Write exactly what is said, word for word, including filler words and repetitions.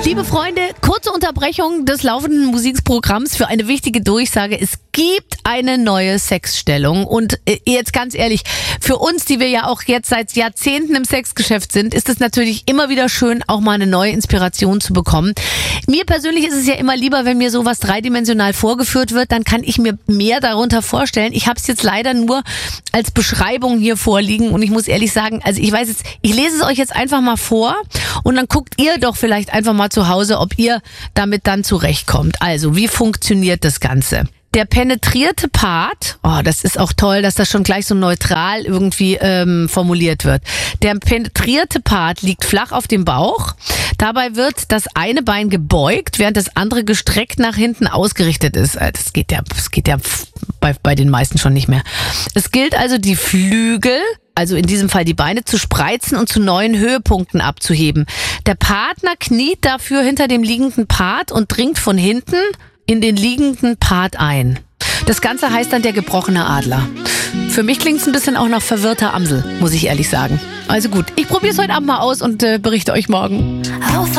Liebe Freunde, kurze Unterbrechung des laufenden Musikprogramms für eine wichtige Durchsage. Es gibt eine neue Sexstellung und äh, jetzt ganz ehrlich, für uns, die wir ja auch jetzt seit Jahrzehnten im Sexgeschäft sind, ist es natürlich immer wieder schön, auch mal eine neue Inspiration zu bekommen. Mir persönlich ist es ja immer lieber, wenn mir sowas dreidimensional vorgeführt wird, dann kann ich mir mehr darunter vorstellen. Ich habe es jetzt leider nur als Beschreibung hier vorliegen und ich muss ehrlich sagen, also ich weiß jetzt, ich lese es euch jetzt einfach mal vor und dann guckt ihr doch vielleicht einfach mal zu Hause, ob ihr damit dann zurechtkommt. Also, wie funktioniert das Ganze? Der penetrierte Part, oh, das ist auch toll, dass das schon gleich so neutral irgendwie ähm, formuliert wird. Der penetrierte Part liegt flach auf dem Bauch. Dabei wird das eine Bein gebeugt, während das andere gestreckt nach hinten ausgerichtet ist. Das geht ja, das geht ja bei, bei den meisten schon nicht mehr. Es gilt also, die Flügel, also in diesem Fall die Beine, zu spreizen und zu neuen Höhepunkten abzuheben. Der Partner kniet dafür hinter dem liegenden Part und dringt von hinten in den liegenden Part ein. Das Ganze heißt dann der gebrochene Adler. Für mich klingt es ein bisschen auch nach verwirrter Amsel, muss ich ehrlich sagen. Also gut, ich probiere es heute Abend mal aus und äh, berichte euch morgen.